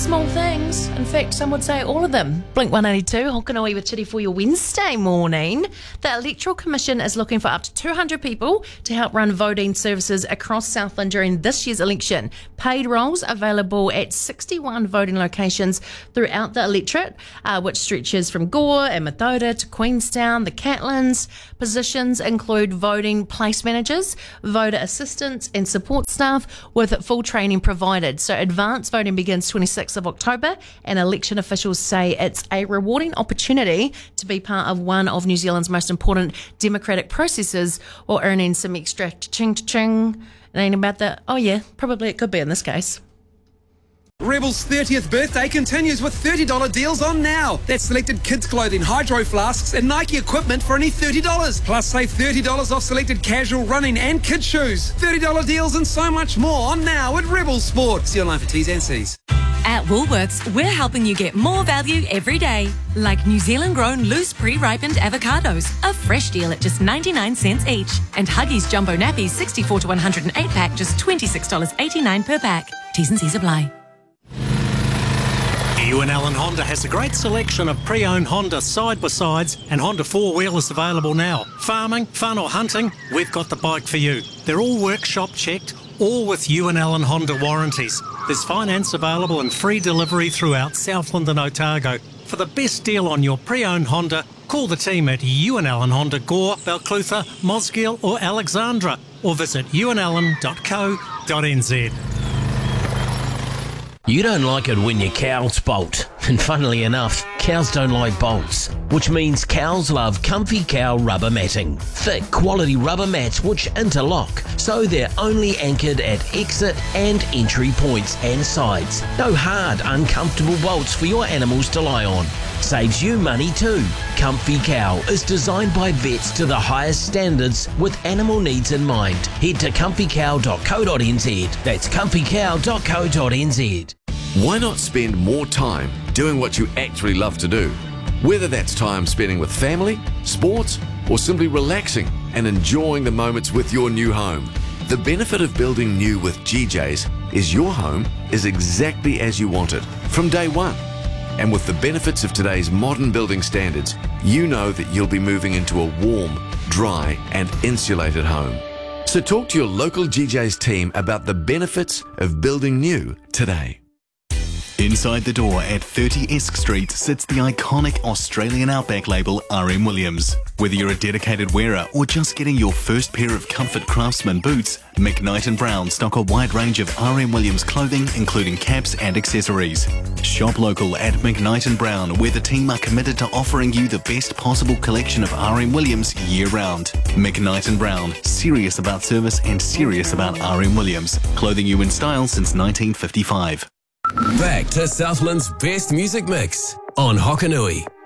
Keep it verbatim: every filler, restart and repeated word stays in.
small things. In fact, some would say all of them. Blink one eighty-two, Hokanui with Chitty for your Wednesday morning. The Electoral Commission is looking for up to two hundred people to help run voting services across Southland during this year's election. Paid roles available at sixty-one voting locations throughout the electorate, uh, which stretches from Gore and Mathoda to Queenstown, the Catlins. Positions include voting place managers, voter assistants and support staff with full training provided. So advanced voting begins twenty-sixth of October, and election officials say it's a rewarding opportunity to be part of one of New Zealand's most important democratic processes, or earning some extra ching ching. It ain't about that. Oh yeah, probably it could be in this case. Rebel's thirtieth birthday continues with thirty dollars deals on now. That's selected kids' clothing, hydro flasks and Nike equipment for only thirty dollars. Plus save thirty dollars off selected casual running and kids' shoes. thirty dollars deals and so much more on now at Rebel Sports. See online for T's and C's. At Woolworths, we're helping you get more value every day. Like New Zealand-grown loose pre-ripened avocados, a fresh deal at just ninety-nine cents each. And Huggies Jumbo Nappies sixty-four to one hundred eight pack, just twenty-six dollars eighty-nine per pack. T's and C's apply. Ewan Allen Honda has a great selection of pre-owned Honda side-by-sides and Honda four-wheelers available now. Farming, fun or hunting, we've got the bike for you. They're all workshop checked, all with Ewan Allen Honda warranties. There's finance available and free delivery throughout Southland and Otago. For the best deal on your pre-owned Honda, call the team at Ewan Allen Honda Gore, Balclutha, Mosgiel or Alexandra, or visit ewan allen dot co dot n z. You don't like it when your cows bolt. And funnily enough, cows don't like bolts, which means cows love Comfy Cow rubber matting. Thick, quality rubber mats which interlock, so they're only anchored at exit and entry points and sides. No hard, uncomfortable bolts for your animals to lie on. Saves you money too. Comfy Cow is designed by vets to the highest standards with animal needs in mind. Head to comfy cow dot co dot n z. That's comfy cow dot co dot n z. Why not spend more time doing what you actually love to do? Whether that's time spending with family, sports, or simply relaxing and enjoying the moments with your new home. The benefit of building new with G J's is your home is exactly as you want it from day one. And with the benefits of today's modern building standards, you know that you'll be moving into a warm, dry, and insulated home. So talk to your local G J's team about the benefits of building new today. Inside the door at thirty Esk Street sits the iconic Australian Outback label R M Williams. Whether you're a dedicated wearer or just getting your first pair of comfort Craftsman boots, McKnight and Brown stock a wide range of R M Williams clothing, including caps and accessories. Shop local at McKnight and Brown, where the team are committed to offering you the best possible collection of R M Williams year-round. McKnight and Brown, serious about service and serious about R M Williams. Clothing you in style since nineteen fifty-five. Back to Southland's best music mix on Hokanui.